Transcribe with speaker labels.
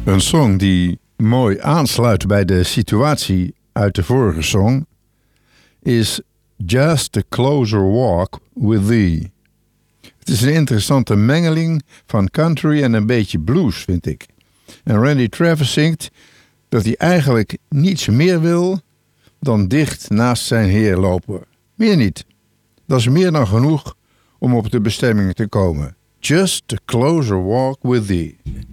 Speaker 1: Een song die mooi aansluit bij de situatie uit de vorige song is Just a Closer Walk with Thee. Het is een interessante mengeling van country en een beetje blues, vind ik. En Randy Travis zingt dat hij eigenlijk niets meer wil dan dicht naast zijn Heer lopen. Meer niet. Dat is meer dan genoeg om op de bestemming te komen. Just a closer walk with Thee.